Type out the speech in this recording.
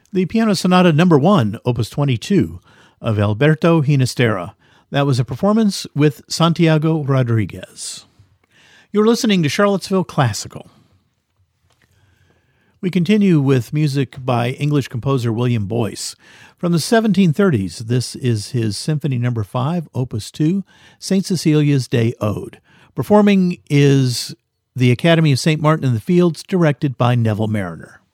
The Piano Sonata Number 1, Opus 22, of Alberto Ginastera. That was a performance with Santiago Rodriguez. You're listening to Charlottesville Classical. We continue with music by English composer William Boyce. From the 1730s, this is his Symphony No. 5, Opus 2, St. Cecilia's Day Ode. Performing is the Academy of St. Martin in the Fields, directed by Neville Mariner.